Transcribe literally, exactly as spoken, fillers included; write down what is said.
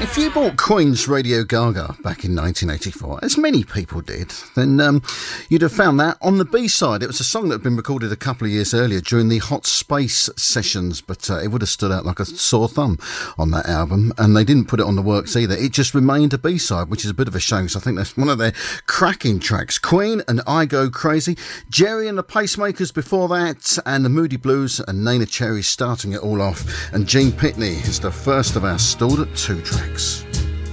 If you bought Queen's Radio Gaga back in nineteen eighty-four, as many people did, then um, you'd have found that on the B-side. It was a song that had been recorded a couple of years earlier during the Hot Space sessions, but uh, it would have stood out like a sore thumb on that album, and they didn't put it on the works either. It just remained a B-side, which is a bit of a shame, because I think that's one of their cracking tracks. Queen and I Go Crazy, Jerry and the Pacemakers before that, and the Moody Blues and Neneh Cherry starting it all off, and Gene Pitney is the first of our stored at two tracks.